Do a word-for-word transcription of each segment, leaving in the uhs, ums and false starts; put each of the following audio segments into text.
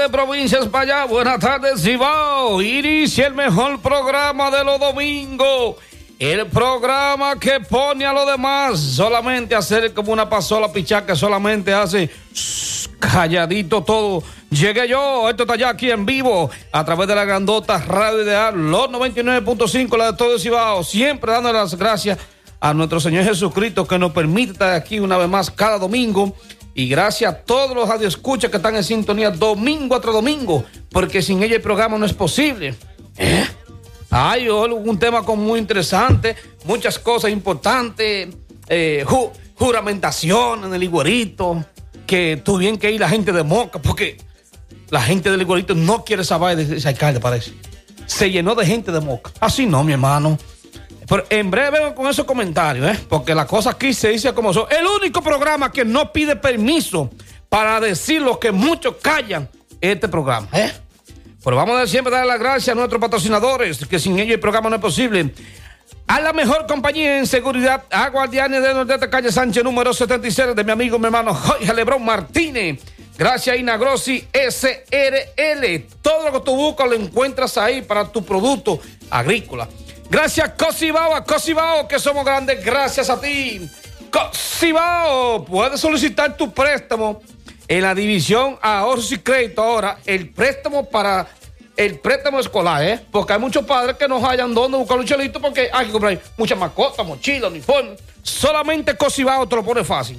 de provincias para allá. Buenas tardes, Cibao. Inicia el mejor programa de los domingos. El programa que pone a los demás solamente a hacer como una pasola pichá que solamente hace shh, calladito todo. Llegué yo, esto está ya aquí en vivo a través de la grandota Radio Ideal, los noventa y nueve punto cinco, la de todo el Cibao. Siempre dando las gracias a nuestro Señor Jesucristo que nos permite estar aquí una vez más cada domingo. Y gracias a todos los radioescuchas que están en sintonía domingo tras domingo, porque sin ellos el programa no es posible. ¿Eh? Hay un tema con muy interesante, muchas cosas importantes, eh, ju, juramentación en el Iguerito, que tú bien que ir la gente de Moca, porque la gente del Iguerito no quiere saber de ese alcalde, parece. Se llenó de gente de Moca. Así no, mi hermano. Pero en breve vengo con esos comentarios, ¿eh? Porque la cosa aquí se dice como son. El único programa que no pide permiso para decir lo que muchos callan es este programa, ¿eh? Pero vamos a siempre dar las gracias a nuestros patrocinadores, que sin ellos el programa no es posible. A la mejor compañía en seguridad, a Guardianes de Nordeste, calle Sánchez, número setenta y seis, de mi amigo, mi hermano Jorge Lebrón Martínez. Gracias a Inagrossi S R L. Todo lo que tú buscas lo encuentras ahí para tu producto agrícola. Gracias, Cosibao, a Cosibao, que somos grandes, gracias a ti. Cosibao, puedes solicitar tu préstamo en la división ahorros y crédito ahora, el préstamo para el préstamo escolar, ¿eh? Porque hay muchos padres que no hayan dónde buscar un chelito porque hay que comprar muchas mascotas, mochilas, uniformes. Solamente Cosibao te lo pone fácil.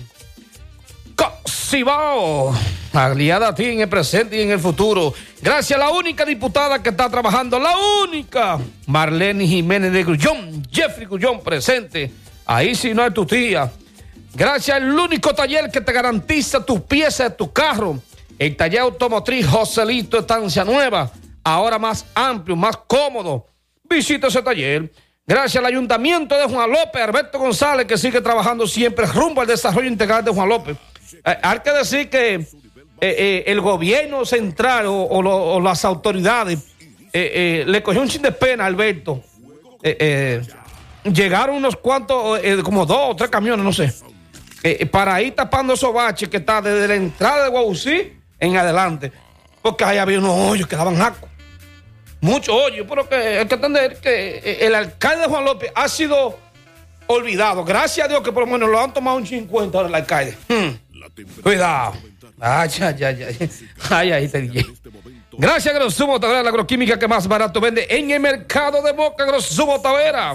Cosibao, aliada a ti en el presente y en el futuro. Gracias a la única diputada que está trabajando, la única, Marlene Jiménez de Grullón, Jeffrey Grullón presente. Ahí sí no es tu tía. Gracias al único taller que te garantiza tus piezas de tu carro, el taller automotriz Joselito Estancia Nueva, ahora más amplio, más cómodo. Visita ese taller. Gracias al Ayuntamiento de Juan López, Alberto González, que sigue trabajando siempre rumbo al desarrollo integral de Juan López. Eh, hay que decir que eh, eh, el gobierno central o, o, lo, o las autoridades eh, eh, le cogió un chin de pena a Alberto. Eh, eh, llegaron unos cuantos, eh, como dos o tres camiones, no sé. Eh, para ir tapando esos baches que está desde la entrada de Guausí en adelante, porque ahí había unos hoyos que daban asco, muchos hoyos, pero que hay que entender que el alcalde Juan López ha sido olvidado, gracias a Dios que por lo menos lo han tomado un cincuenta ahora el alcalde. Hmm. Cuidado. Ay, ay, ay, ay, ay, ay, te dije. Gracias a Grosumo Tavera, la agroquímica que más barato vende en el mercado de Moca. Grosumo Tavera,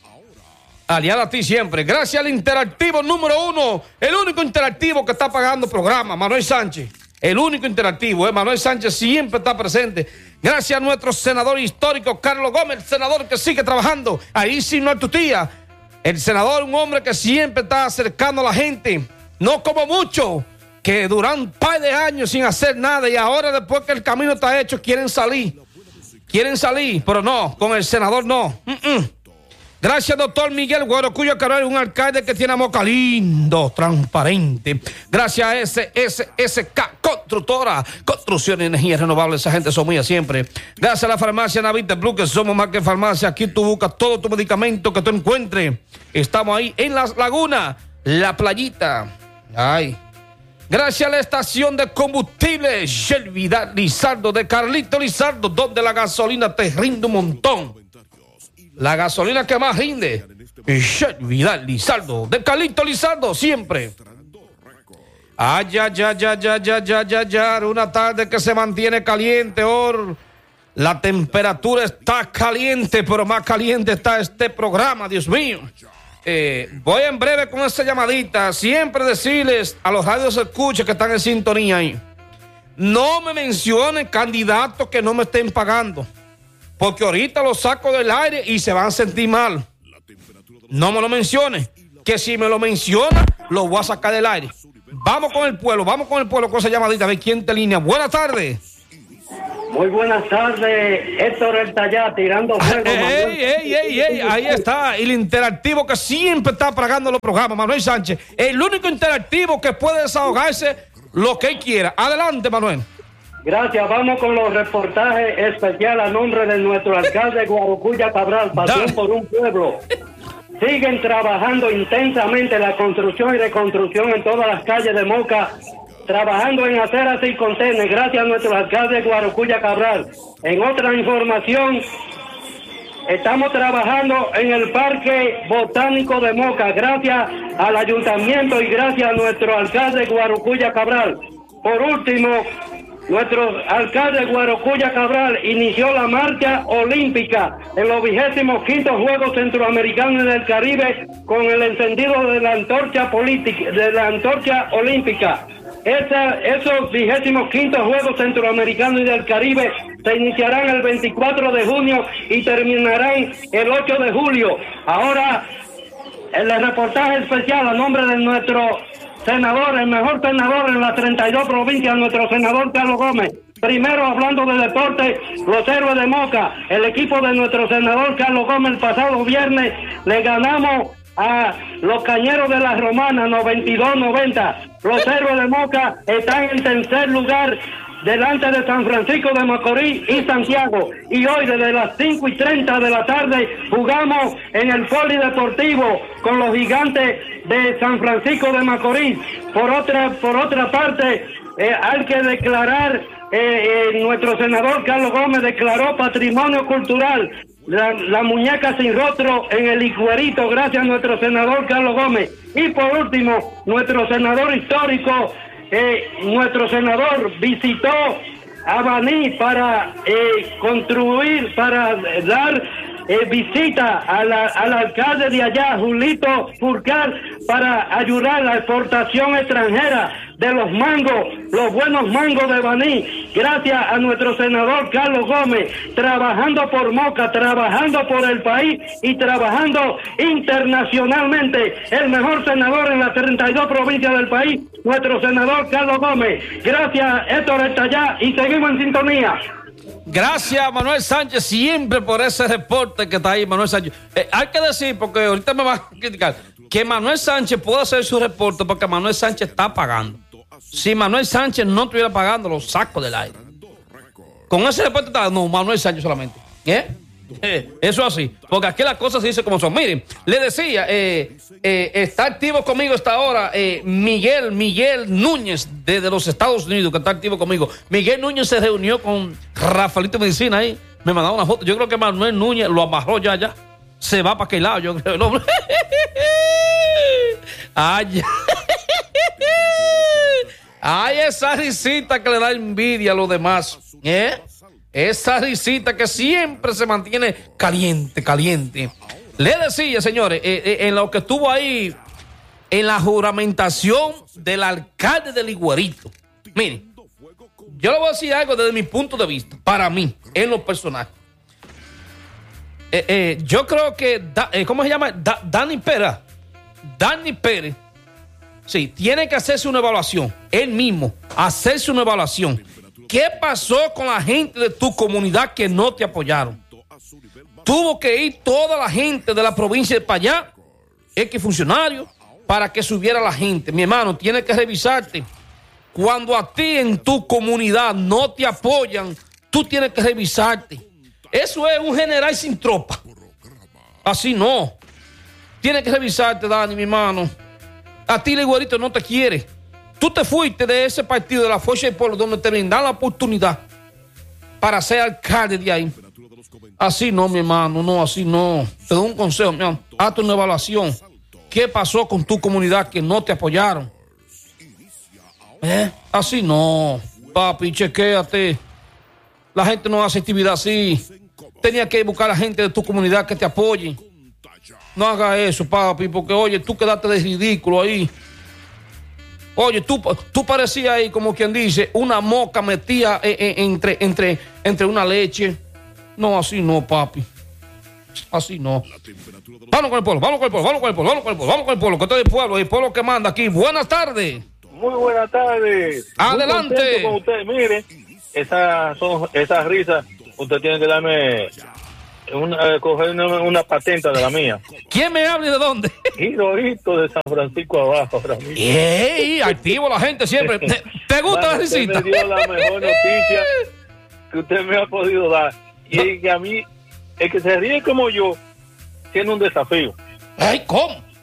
aliada a ti siempre. Gracias al interactivo número uno, el único interactivo que está pagando programa, Manuel Sánchez. El único interactivo, ¿eh? Manuel Sánchez siempre está presente. Gracias a nuestro senador histórico, Carlos Gómez, el senador que sigue trabajando. Ahí sí no es tu tía. El senador, un hombre que siempre está acercando a la gente. No como muchos, que duran un par de años sin hacer nada y ahora después que el camino está hecho quieren salir. Quieren salir, pero no, con el senador no. Mm-mm. Gracias, doctor Miguel Güero, cuyo Carol es un alcalde que tiene a Moca lindo, transparente. Gracias a S S S K Constructora, Construcción y Energía Renovable, esa gente son mía siempre. Gracias a la farmacia Navita Blue, que somos más que farmacia. Aquí tú buscas todo tu medicamento que tú encuentres. Estamos ahí en Las Lagunas, La Playita. Ay. Gracias a la estación de combustible Shell Vidal Lizardo de Carlito Lizardo, donde la gasolina te rinde un montón. La gasolina que más rinde, Shell Vidal Lizardo, de Carlito Lizardo, siempre. Ay, ya, ya, ya, ya, ya, ya, ya, ya, una tarde que se mantiene caliente, or. La temperatura está caliente, pero más caliente está este programa, Dios mío. Eh, voy en breve con esta llamadita. Siempre decirles a los radios escucha que están en sintonía ahí, no me mencionen candidatos que no me estén pagando, porque ahorita los saco del aire y se van a sentir mal. No me lo menciones, que si me lo menciona, lo voy a sacar del aire. Vamos con el pueblo, vamos con el pueblo con esa llamadita, a ver quién te línea. Buenas tardes. Muy buenas tardes, Héctor El Tallá, tirando fuego. Ey, ey, ey, ey, ahí está, el interactivo que siempre está pagando los programas, Manuel Sánchez. El único interactivo que puede desahogarse lo que él quiera. Adelante, Manuel. Gracias, vamos con los reportajes especiales a nombre de nuestro alcalde Guarocuya Cabral, pasión por un pueblo. Siguen trabajando intensamente la construcción y reconstrucción en todas las calles de Moca trabajando en aceras y contenes, gracias a nuestro alcalde Guarocuya Cabral. En otra información, estamos trabajando en el Parque Botánico de Moca, gracias al ayuntamiento y gracias a nuestro alcalde Guarocuya Cabral. Por último, nuestro alcalde Guarocuya Cabral inició la marcha olímpica en los vigésimos quintos Juegos Centroamericanos del Caribe con el encendido de la antorcha política, de la antorcha olímpica. Esa, esos vigésimos quintos Juegos Centroamericanos y del Caribe se iniciarán el veinticuatro de junio y terminarán el ocho de julio. Ahora, el reportaje especial a nombre de nuestro senador, el mejor senador en las treinta y dos provincias, nuestro senador Carlos Gómez. Primero, hablando de deporte, los héroes de Moca, el equipo de nuestro senador Carlos Gómez, el pasado viernes le ganamos a los Cañeros de la Romana noventa y dos noventa. Los héroes de Moca están en tercer lugar delante de San Francisco de Macorís y Santiago. Y hoy desde las cinco y treinta de la tarde jugamos en el Polideportivo con los Gigantes de San Francisco de Macorís. Por otra, por otra parte, eh, hay que declarar, eh, eh, nuestro senador Carlos Gómez declaró patrimonio cultural La, la muñeca sin rostro en el Higuerito, gracias a nuestro senador Carlos Gómez. Y por último, nuestro senador histórico, eh, nuestro senador visitó a Baní para eh, construir, para dar eh, visita a la, al alcalde de allá, Julito Furcal, para ayudar a la exportación extranjera de los mangos, los buenos mangos de Baní, gracias a nuestro senador Carlos Gómez, trabajando por Moca, trabajando por el país y trabajando internacionalmente, el mejor senador en las treinta y dos provincias del país, nuestro senador Carlos Gómez. Gracias, Héctor está allá y seguimos en sintonía. Gracias, Manuel Sánchez, siempre por ese reporte que está ahí, Manuel Sánchez. Eh, hay que decir, porque ahorita me van a criticar, que Manuel Sánchez puede hacer su reporte porque Manuel Sánchez está pagando. Si Manuel Sánchez no estuviera pagando, lo saco del aire. Con ese reporte está, no, Manuel Sánchez solamente. ¿Eh? Eh, eso así, porque aquí las cosas se dicen como son. Miren, le decía, eh, eh, está activo conmigo esta hora eh, Miguel, Miguel Núñez, desde los Estados Unidos, que está activo conmigo. Miguel Núñez se reunió con Rafaelito Medicina ahí, me mandaba una foto. Yo creo que Manuel Núñez lo amarró ya, ya. Se va para aquel lado, yo creo. El hombre. Ay, ay, esa risita que le da envidia a los demás, ¿eh? Esa risita que siempre se mantiene caliente, caliente. Le decía, señores, eh, eh, en lo que estuvo ahí, en la juramentación del alcalde del Higuerito. Miren, yo le voy a decir algo desde mi punto de vista, para mí, en lo personal. Eh, eh, yo creo que, da, eh, ¿cómo se llama? Da, Dani Pérez. Dani Pérez, sí, tiene que hacerse una evaluación. Él mismo, hacerse una evaluación. ¿Qué pasó con la gente de tu comunidad que no te apoyaron? Tuvo que ir toda la gente de la provincia de para allá, X funcionarios, para que subiera la gente. Mi hermano, tienes que revisarte. Cuando a ti en tu comunidad no te apoyan, tú tienes que revisarte. Eso es un general sin tropa. Así no. Tienes que revisarte, Dani, mi hermano. A ti el Higuerito no te quiere. Tú te fuiste de ese partido de la Fuerza del Pueblo donde te brindan la oportunidad para ser alcalde de ahí. Así no, mi hermano, no, así no. Te doy un consejo, mi hermano. Hazte una evaluación. ¿Qué pasó con tu comunidad que no te apoyaron? ¿Eh? Así no, papi, chequéate. La gente no hace actividad así. Tenía que buscar a la gente de tu comunidad que te apoye. No haga eso, papi, porque oye, tú quedaste de ridículo ahí. Oye, tú, tú parecías ahí, como quien dice, una moca metida eh, eh, entre, entre, entre una leche. No, así no, papi. Así no. Vamos con el pueblo, vamos con el pueblo, vamos con el pueblo, vamos con el pueblo, vamos con el pueblo, que estoy el pueblo, el pueblo que manda aquí. Buenas tardes. Muy buenas tardes. Adelante. Muy con usted. Mire, esas son esas risas, usted tiene que darme una, coger una, una patente de la mía. ¿Quién me habla y de dónde? Higuerito de San Francisco abajo ahora mismo. ¡Ey! Activo la gente siempre. ¿Te, te gusta la risita? Usted me dio la mejor noticia que usted me ha podido dar. Y no. Que a mí, el que se ríe como yo, tiene un desafío. ¡Ay, cómo!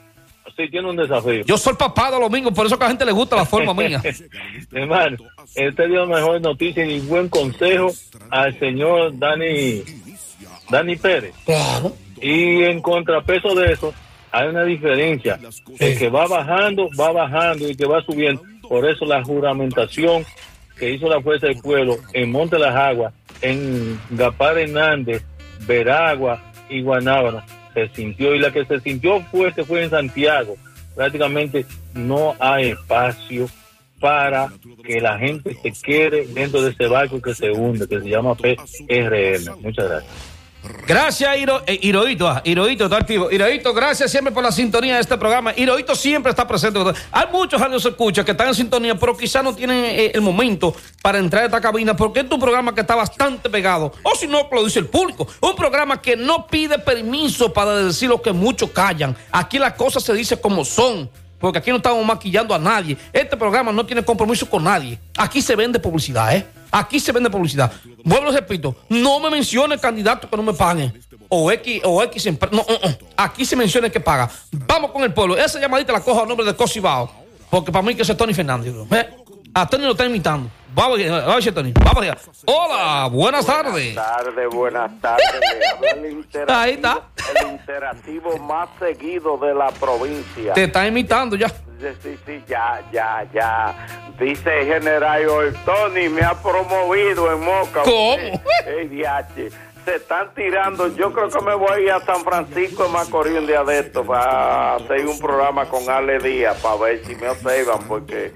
sí tiene un desafío. Yo soy papá de Domingo, por eso que a la gente le gusta la forma mía. Hermano, este dio mejor noticia y buen consejo al señor Dani, Dani Pérez. Claro. Y en contrapeso de eso, hay una diferencia. El que va bajando, va bajando y que va subiendo. Por eso la juramentación que hizo la Fuerza del Pueblo en Monte Las Aguas, en Gapar Hernández, Veragua y Guanábana, se sintió. Y la que se sintió fuerte fue en Santiago. Prácticamente no hay espacio para que la gente se quede dentro de ese barco que se hunde, que se llama P R M. Muchas gracias. Gracias, Hiro, eh, Hirohito, ah, Hirohito está activo. Hirohito, gracias siempre por la sintonía de este programa. Hirohito siempre está presente. Hay muchos radios escucha que están en sintonía, pero quizás no tienen eh, el momento para entrar a esta cabina, porque es un programa que está bastante pegado. O si no, lo dice el público. Un programa que no pide permiso para decir lo que muchos callan. Aquí las cosas se dicen como son, porque aquí no estamos maquillando a nadie. Este programa no tiene compromiso con nadie. Aquí se vende publicidad, ¿eh? Aquí se vende publicidad. Vuelvo y repito, no me mencione candidatos que no me paguen. O X, o X, no, no, no. Aquí se menciona el que paga. Vamos con el pueblo. Esa llamadita la cojo a nombre de Cosibao, porque para mí que ese es Tony Fernández. ¿Eh? A Tony lo está imitando. Vamos, vamos, Tony. Vamos allá. Hola, buenas tardes. Buenas tardes, buenas tardes. Le habla el interactivo, Ahí está. el interactivo más seguido de la provincia. Te está imitando ya. Sí, sí, ya, ya, ya. Dice el general hoy, Tony me ha promovido en Moca. ¿Cómo? Ey, D H. Se están tirando. Yo creo que me voy a ir a San Francisco de Macorís un día de esto para hacer un programa con Ale Díaz para ver si me observan, porque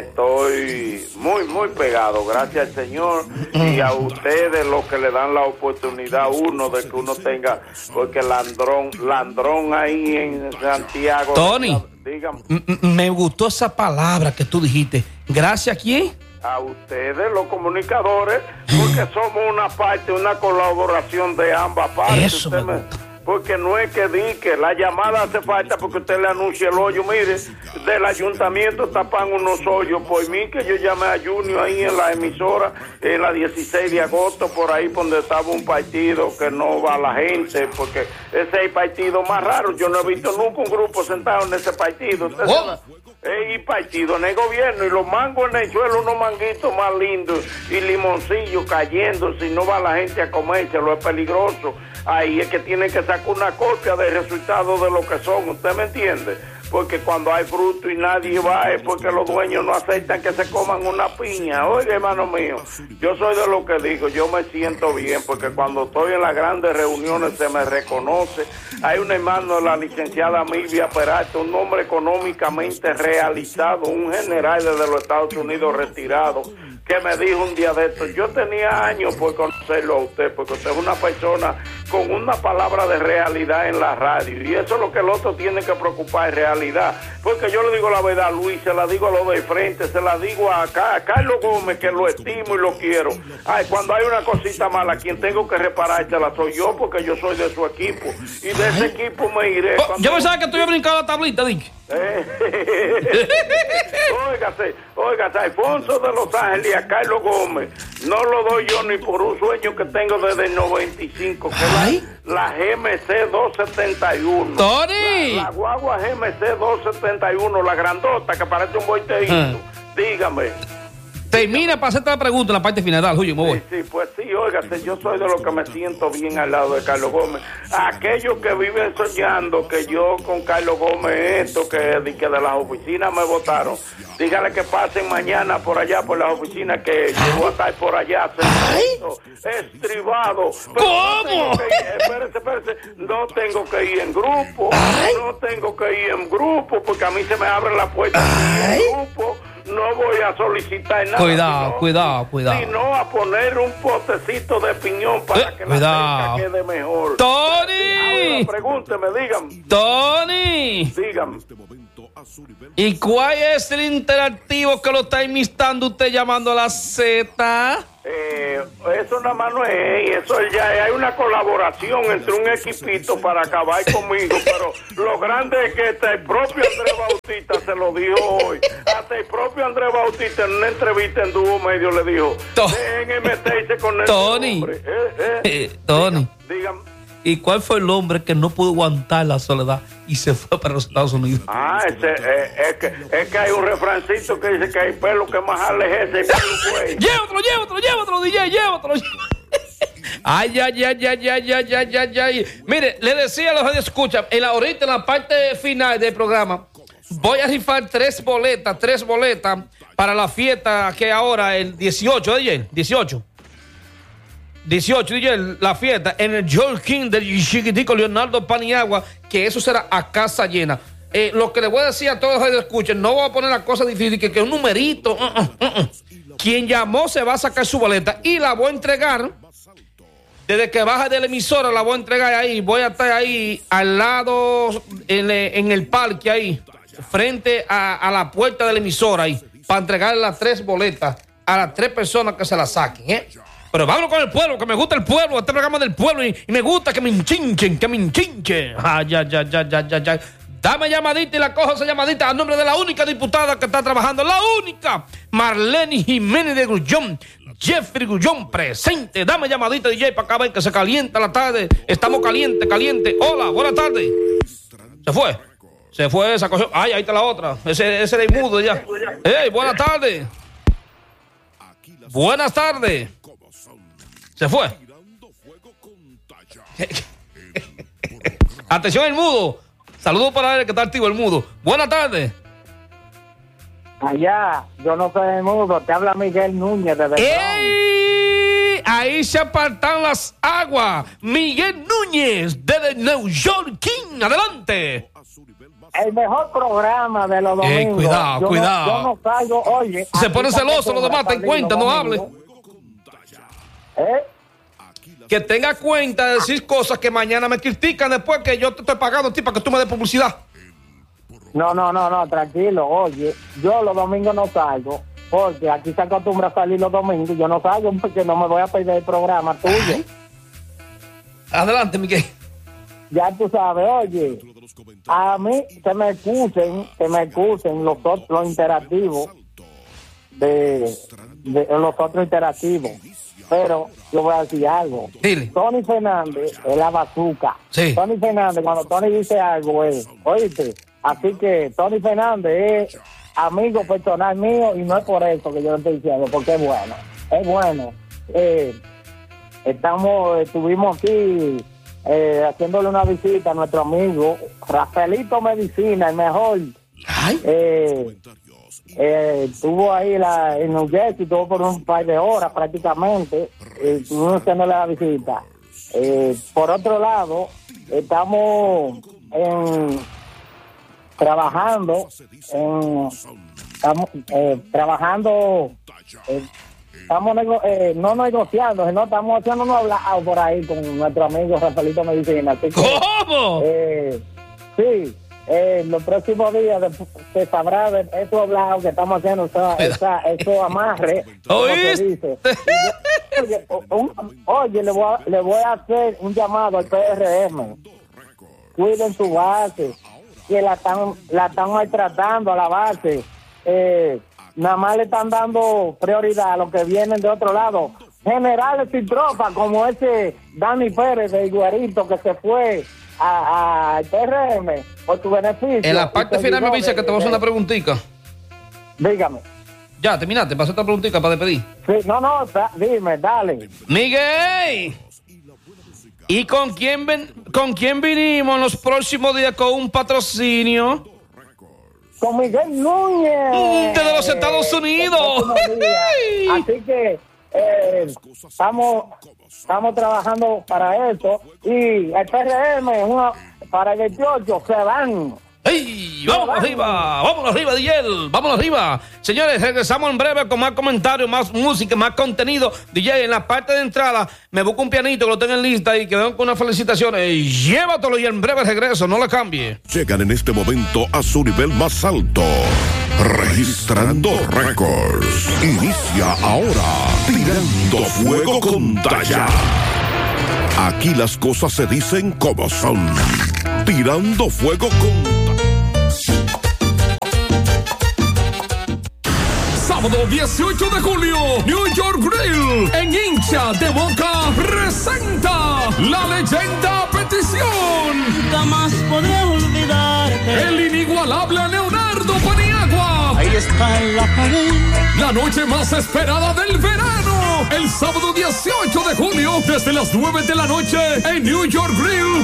estoy muy, muy pegado. Gracias al Señor y a ustedes los que le dan la oportunidad a uno de que uno tenga, porque Landrón, Landrón ahí en Santiago. Tony, dígame. m- me gustó esa palabra que tú dijiste. ¿Gracias a quién? A ustedes, los comunicadores, porque somos una parte, una colaboración de ambas partes. Eso Usted me me- gusta. porque no es que di que la llamada hace falta porque usted le anuncie el hoyo. Mire, del ayuntamiento tapan unos hoyos. Por mí que yo llamé a Junior ahí en la emisora, en la dieciséis de agosto, por ahí donde estaba un partido que no va la gente, porque ese es el partido más raro. Yo no he visto nunca un grupo sentado en ese partido. Usted ¿Cómo? sabe, Eh, y partido en el gobierno y los mangos en el suelo, unos manguitos más lindos y limoncillos cayendo, si no va la gente a comérselo, es peligroso. Ahí es que tienen que sacar una copia del resultado de lo que son, ¿usted me entiende? Porque cuando hay fruto y nadie va es porque los dueños no aceptan que se coman una piña. Oiga, hermano mío, yo soy de lo que digo, yo me siento bien porque cuando estoy en las grandes reuniones se me reconoce. Hay un hermano de la licenciada Milvia Peralta, un hombre económicamente realizado, un general desde los Estados Unidos retirado, que me dijo un día de esto, yo tenía años por conocerlo a usted, porque usted es una persona con una palabra de realidad en la radio, y eso es lo que el otro tiene que preocupar, es realidad, porque yo le digo la verdad a Luis, se la digo a los de frente, se la digo a, a Carlos Gómez, que lo estimo y lo quiero. Ay, cuando hay una cosita mala, quien tengo que reparársela soy yo, porque yo soy de su equipo, y de ese equipo me iré. Oh, yo pensaba que tú ibas a brincar la tablita, Dick. Óigase, óigase, Alfonso de Los Ángeles y a Carlos Gómez, no lo doy yo ni por un sueño que tengo desde el noventa y cinco, que es la, la G M C doscientos setenta y uno. Tony. La, la guagua G M C doscientos setenta y uno, la grandota que parece un volteíto. Ah. Dígame. Termina para hacerte la pregunta en la parte final, dale, Julio, me voy. Sí, sí, pues sí, óigase, yo soy de los que me siento bien al lado de Carlos Gómez. Aquellos que viven soñando que yo con Carlos Gómez esto, que de, que de las oficinas me votaron, dígale que pasen mañana por allá, por las oficinas, que yo voy a estar por allá, sentado, estribado. Pero ¿Cómo? No tengo que ir, espérese, espérese, no tengo que ir en grupo, no tengo que ir en grupo, porque a mí se me abre la puerta en grupo. No voy a solicitar nada. Cuidado, sino, cuidado, cuidado. Sino a poner un potecito de piñón para Eh, que cuidado. la cerca quede mejor. ¡Tony! Ahora, pregúnteme, dígame. Tony. Dígame. ¿Y cuál es el interactivo que lo está imitando usted llamando a la Z? Eh, eso nada más no es, eso ya hay una colaboración entre un equipito para acabar conmigo, pero lo grande es que hasta el propio Andrés Bautista se lo dijo hoy, hasta el propio Andrés Bautista en una entrevista en Dúo Medio le dijo, To- dejen meterse con el Tony. hombre. Eh, eh. Eh, Tony, Dígame. ¿Y cuál fue el hombre que no pudo aguantar la soledad y se fue para los Estados Unidos? Ah, ese, eh, es, que, es que hay un refrancito que dice que hay pelo que más jale ese pelo, güey. Llévatelo, llévatelo, llévatelo, D J, llévatelo. Ay, ay, ay, ay, ay, ay, ay, ay, ay. Mire, le decía a los que escuchan, en la, ahorita en la parte final del programa, voy a rifar tres boletas, tres boletas para la fiesta que ahora, el dieciocho, D J, dieciocho. dieciocho, D J, la fiesta en el George King del chiquitico Leonardo Paniagua, que eso será a casa llena. Eh, lo que le voy a decir a todos los que escuchen, no voy a poner la cosa difícil, que, que un numerito. Uh, uh, uh, uh. Quien llamó se va a sacar su boleta y la voy a entregar. Desde que baja de la emisora la voy a entregar ahí. Voy a estar ahí al lado, en, en el parque ahí, frente a, a la puerta de la emisora ahí, para entregar las tres boletas a las tres personas que se las saquen, ¿eh? Pero vámonos con el pueblo, que me gusta el pueblo, este programa del pueblo, y, y me gusta que me enchinchen, que me enchinchen. Ay, ya, ya, ya, ya, ya, ya. Dame llamadita y la cojo esa llamadita a nombre de la única diputada que está trabajando, la única, Marlene Jiménez de Grullón. Jeffrey Grullón presente. Dame llamadita, D J, para acá, ven que se calienta la tarde. Estamos caliente, caliente. Hola, buenas tardes. Se fue. Se fue, esa cogió. Ay, ahí está la otra. Ese, ese era inmudo ya. Hey, buenas tardes. Buenas tardes. Se fue. Atención, el mudo. Saludos para él que está activo, el mudo. Buenas tardes. Allá, yo no soy el mudo, te habla Miguel Núñez de Beltrán. ¡Ey! Ahí se apartan las aguas. Miguel Núñez de New York King. Adelante. El mejor programa de los domingos. Eh, cuidado, yo cuidado. No, yo no salgo, oye. Se pone celoso, los demás, ten cuenta, no hable. ¿Eh? Que tenga cuenta de decir cosas que mañana me critican después que yo te estoy pagando a ti para que tú me des publicidad. No, no, no, no, tranquilo. Oye, yo los domingos no salgo, porque aquí se acostumbra a salir los domingos. Yo no salgo porque no me voy a perder el programa tuyo. Ay. Adelante, Miguel. Ya tú sabes, oye, a mí que me excusen, que me excusen los otros interactivos de, de los otros interactivos. Pero yo voy a decir algo. Dile. Tony Fernández es la bazuca. Sí. Tony Fernández, cuando Tony dice algo, es, oíste. Así que Tony Fernández es amigo personal mío y no es por eso que yo lo estoy diciendo, porque es bueno. Es bueno. Eh, estamos, estuvimos aquí eh, haciéndole una visita a nuestro amigo Rafaelito Medicina, el mejor. Ay. Eh, Eh, estuvo ahí la, en New Jersey, estuvo por un par de horas prácticamente, eh, estuvimos haciéndole la visita. Eh, por otro lado, estamos en, trabajando, en, estamos eh, trabajando, eh, estamos nego, eh, no negociando, sino estamos haciendo un hablado por ahí con nuestro amigo Rafaelito Medicina. Así que, ¿cómo? Eh, sí. Eh, los próximos días se sabrá de estos hablados que estamos haciendo, esa, esa, eso amarre. ¿Oíste? Oye, un, oye le, voy a, le voy a hacer un llamado al P R M. Cuiden su base, que la están, la están maltratando a la base. Eh, nada más le están dando prioridad a los que vienen de otro lado. Generales y tropas, como ese Dani Pérez de Iguarito que se fue al P R M por tu beneficio. En la parte final me dice que te voy a hacer una preguntita. Dígame. Ya, terminaste, pasé otra preguntita para despedir. Sí, no, no, da, dime, dale. Miguel, ¿y con quién ven, con quién vinimos los próximos días con un patrocinio? Con Miguel Núñez. Desde los Estados Unidos. Así que eh, estamos estamos trabajando para eso. Y el P R M una, para el veintiocho se van. ¡Ey! ¡Vámonos arriba! ¡Vámonos arriba, D J! ¡Vámonos arriba! Señores, regresamos en breve con más comentarios, más música, más contenido. D J, en la parte de entrada, me busco un pianito que lo tengo en lista y que vengo con unas felicitaciones. Llévatelo y en breve regreso, no le cambie. Llegan en este momento a su nivel más alto. Registrando récords. Inicia ahora. Tirando Fuego con Daya. Aquí las cosas se dicen como son. Tirando Fuego con sábado dieciocho de julio, New York Grill, en Hincha de Moca, presenta la leyenda Petición. Nunca más podré olvidarte. El inigualable Leonardo Paniagua. Ahí está en la pared. La noche más esperada del verano. El sábado dieciocho de julio, desde las nueve de la noche, en New York Grill.